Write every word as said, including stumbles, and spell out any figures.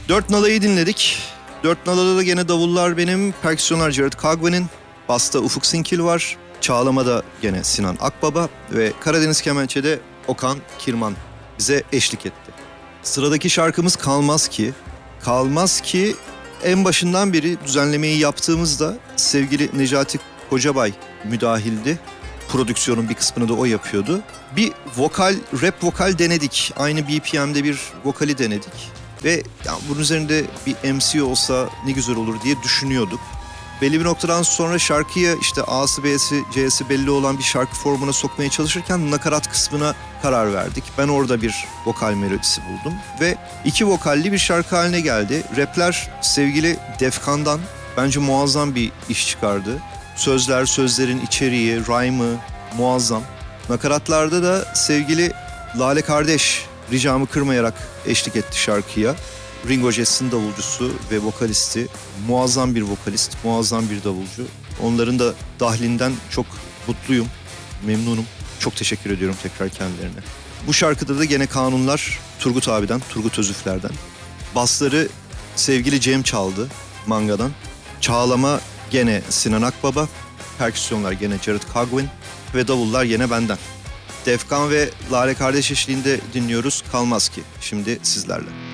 Dört Nala'yı dinledik. Dört Nala'da da gene davullar benim, perküsyonlar Jared Cogwin'in, basta Ufuk Sinkil var, çağlamada gene Sinan Akbaba ve Karadeniz Kemençe'de Okan Kirman bize eşlik etti. Sıradaki şarkımız Kalmaz Ki. Kalmaz Ki en başından beri düzenlemeyi yaptığımızda sevgili Necati Kocabay müdahildi. Prodüksiyonun bir kısmını da o yapıyordu. Bir vokal, rap vokal denedik. Aynı B P M'de bir vokali denedik. Ve yani bunun üzerinde bir M C olsa ne güzel olur diye düşünüyorduk. Belli bir noktadan sonra şarkıya işte A'sı, B'si, C'si belli olan bir şarkı formuna sokmaya çalışırken nakarat kısmına karar verdik. Ben orada bir vokal melodisi buldum ve iki vokalli bir şarkı haline geldi. Rapler sevgili Defkan'dan bence muazzam bir iş çıkardı. Sözler, sözlerin içeriği, rhyme'ı muazzam. Nakaratlarda da sevgili Lale Kardeş ricamı kırmayarak eşlik etti şarkıya. Ringo Jazz'in davulcusu ve vokalisti, muazzam bir vokalist, muazzam bir davulcu. Onların da dahlinden çok mutluyum, memnunum. Çok teşekkür ediyorum tekrar kendilerine. Bu şarkıda da gene kanunlar Turgut abiden, Turgut Özüfler'den. Basları sevgili Cem çaldı Manga'dan. Çağlama gene Sinan Akbaba, perküsyonlar gene Jared Cogwin ve davullar gene benden. Defkan ve Lale Kardeş eşliğinde dinliyoruz Kalmaz Ki. Şimdi sizlerle.